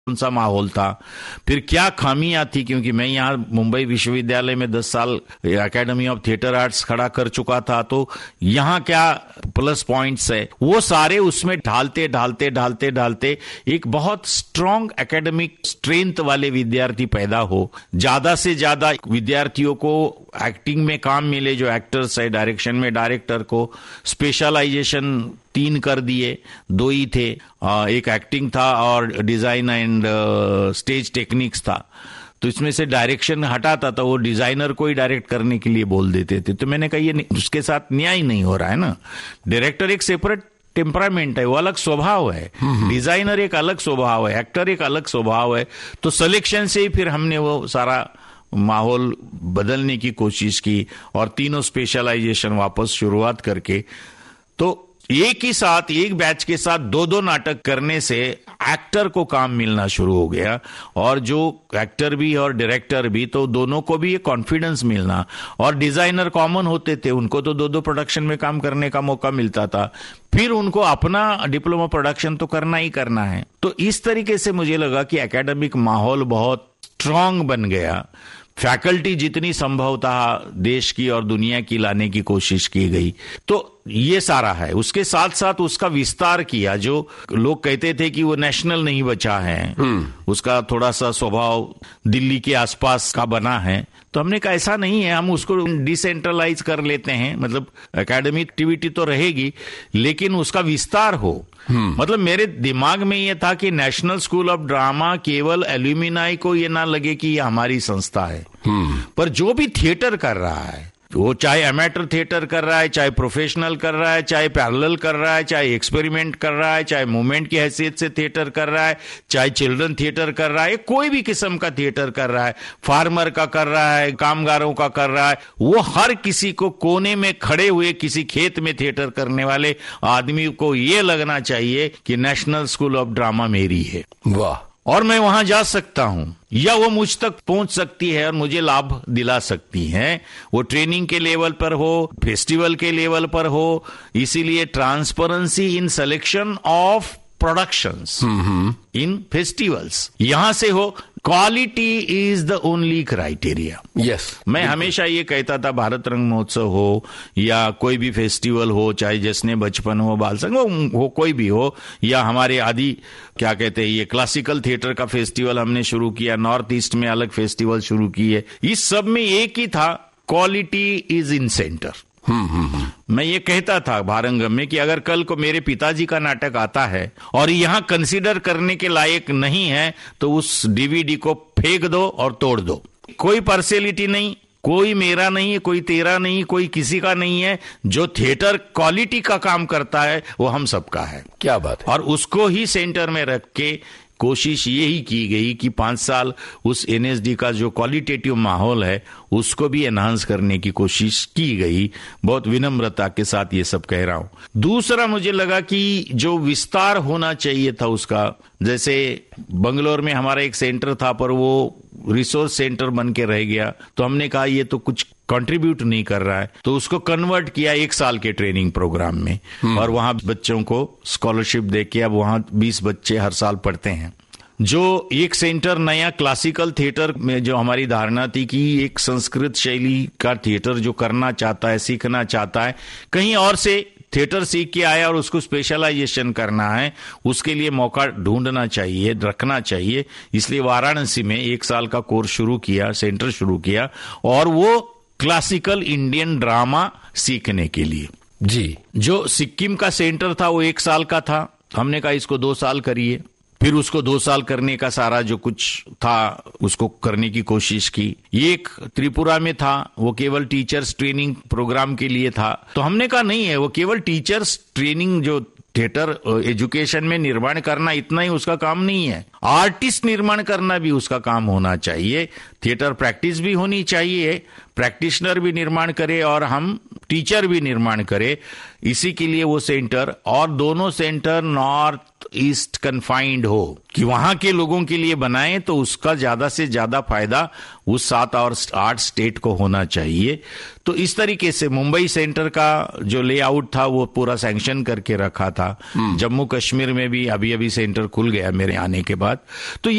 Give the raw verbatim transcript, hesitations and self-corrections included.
कौन सा माहौल था, फिर क्या खामियां थी, क्योंकि मैं यहाँ मुंबई विश्वविद्यालय में दस साल एकेडमी ऑफ थिएटर आर्ट्स खड़ा कर चुका था, तो यहाँ क्या प्लस पॉइंट्स है, वो सारे उसमें ढालते ढालते ढालते ढालते एक बहुत स्ट्रांग एकेडमिक स्ट्रेंथ वाले विद्यार्थी पैदा हो, ज्यादा से ज्यादा विद्यार्थियों को एक्टिंग में काम मिले, जो एक्टर्स है, डायरेक्शन में डायरेक्टर को स्पेशलाइजेशन तीन कर दिए, दो ही थे, एक एक्टिंग था और डिजाइन एंड स्टेज टेक्निक्स था। तो इसमें से डायरेक्शन हटाता था, वो डिजाइनर को ही डायरेक्ट करने के लिए बोल देते थे। तो मैंने कहा ये उसके साथ न्याय नहीं हो रहा है ना। डायरेक्टर एक सेपरेट टेम्परामेंट है, वो अलग स्वभाव है, डिजाइनर एक अलग स्वभाव है, एक्टर एक अलग स्वभाव है। तो सिलेक्शन से ही फिर हमने वो सारा माहौल बदलने की कोशिश की और तीनों स्पेशलाइजेशन वापस शुरुआत करके, तो एक ही साथ एक बैच के साथ दो दो नाटक करने से एक्टर को काम मिलना शुरू हो गया, और जो एक्टर भी और डायरेक्टर भी, तो दोनों को भी ये कॉन्फिडेंस मिलना, और डिजाइनर कॉमन होते थे, उनको तो दो दो प्रोडक्शन में काम करने का मौका मिलता था, फिर उनको अपना डिप्लोमा प्रोडक्शन तो करना ही करना है। तो इस तरीके से मुझे लगा कि एकेडमिक माहौल बहुत स्ट्रांग बन गया, फैकल्टी जितनी संभव था देश की और दुनिया की लाने की कोशिश की गई। तो ये सारा है, उसके साथ साथ उसका विस्तार किया। जो लोग कहते थे कि वो नेशनल नहीं बचा है, उसका थोड़ा सा स्वभाव दिल्ली के आसपास का बना है, तो हमने कहा ऐसा नहीं है, हम उसको डिसेंट्रलाइज कर लेते हैं, मतलब एकेडमिक एक्टिविटी तो रहेगी लेकिन उसका विस्तार हो। मतलब मेरे दिमाग में ये था कि नेशनल स्कूल ऑफ ड्रामा केवल एल्यूमिनाई को ये ना लगे कि ये हमारी संस्था है, पर जो भी थिएटर कर रहा है, वो चाहे एमेटर थिएटर कर रहा है, चाहे प्रोफेशनल कर रहा है, चाहे पैरेलल कर रहा है, चाहे एक्सपेरिमेंट कर रहा है, चाहे मूवमेंट की हैसियत से थिएटर कर रहा है, चाहे चिल्ड्रन थिएटर कर रहा है, कोई भी किस्म का थिएटर कर रहा है, फार्मर का कर रहा है, कामगारों का कर रहा है, वो हर किसी को कोने में खड़े हुए किसी खेत में थिएटर करने वाले आदमी को ये लगना चाहिए कि नेशनल स्कूल ऑफ ड्रामा मेरी है। वाह। और मैं वहां जा सकता हूं, या वो मुझ तक पहुंच सकती है और मुझे लाभ दिला सकती है, वो ट्रेनिंग के लेवल पर हो, फेस्टिवल के लेवल पर हो। इसीलिए transparency in selection of productions in festivals यहां से हो। Quality is the only criteria. Yes, मैं हमेशा ये कहता था, भारत रंग महोत्सव हो या कोई भी फेस्टिवल हो, चाहे जश्न बचपन हो, बाल संग हो, हो कोई भी हो, या हमारे आदि क्या कहते हैं ये क्लासिकल थिएटर का फेस्टिवल हमने शुरू किया, नॉर्थ ईस्ट में अलग फेस्टिवल शुरू किए, इस सब में एक ही था, क्वालिटी इज इन सेंटर। हम्म हम्म मैं ये कहता था भारंगम में कि अगर कल को मेरे पिताजी का नाटक आता है और यहां कंसीडर करने के लायक नहीं है, तो उस डीवीडी को फेंक दो और तोड़ दो। कोई पार्शियलिटी नहीं, कोई मेरा नहीं है, कोई तेरा नहीं, कोई किसी का नहीं है। जो थिएटर क्वालिटी का काम करता है वो हम सबका है। क्या बात है। और उसको ही सेंटर में रख के कोशिश यही की गई कि पांच साल उस एनएसडी का जो क्वालिटेटिव माहौल है उसको भी एनहांस करने की कोशिश की गई। बहुत विनम्रता के साथ ये सब कह रहा हूं। दूसरा, मुझे लगा कि जो विस्तार होना चाहिए था उसका, जैसे बंगलोर में हमारा एक सेंटर था पर वो रिसोर्स सेंटर बन के रह गया, तो हमने कहा ये तो कुछ कंट्रीब्यूट नहीं कर रहा है, तो उसको कन्वर्ट किया एक साल के ट्रेनिंग प्रोग्राम में, और वहां बच्चों को स्कॉलरशिप देके अब वहां बीस बच्चे हर साल पढ़ते हैं। जो एक सेंटर नया क्लासिकल थिएटर में जो हमारी धारणा थी कि एक संस्कृत शैली का थिएटर जो करना चाहता है, सीखना चाहता है, कहीं और से थिएटर सीख के आया और उसको स्पेशलाइजेशन करना है, उसके लिए मौका ढूंढना चाहिए, रखना चाहिए। इसलिए वाराणसी में एक साल का कोर्स शुरू किया, सेंटर शुरू किया, और वो क्लासिकल इंडियन ड्रामा सीखने के लिए। जी, जो सिक्किम का सेंटर था वो एक साल का था, हमने कहा इसको दो साल करिए। फिर उसको दो साल करने का सारा जो कुछ था उसको करने की कोशिश की। एक त्रिपुरा में था, वो केवल टीचर्स ट्रेनिंग प्रोग्राम के लिए था, तो हमने कहा नहीं है, वो केवल टीचर्स ट्रेनिंग जो थिएटर एजुकेशन में निर्माण करना इतना ही उसका काम नहीं है, आर्टिस्ट निर्माण करना भी उसका काम होना चाहिए। थिएटर प्रैक्टिस भी होनी चाहिए, प्रैक्टिशनर भी निर्माण करे और हम टीचर भी निर्माण करे। इसी के लिए वो सेंटर, और दोनों सेंटर नॉर्थ ईस्ट कन्फाइंड हो कि वहां के लोगों के लिए बनाए, तो उसका ज्यादा से ज्यादा फायदा उस सात और आठ स्टेट को होना चाहिए। तो इस तरीके से मुंबई सेंटर का जो लेआउट था वो पूरा सैंक्शन करके रखा था। जम्मू कश्मीर में भी अभी अभी सेंटर खुल गया मेरे आने के बाद। तो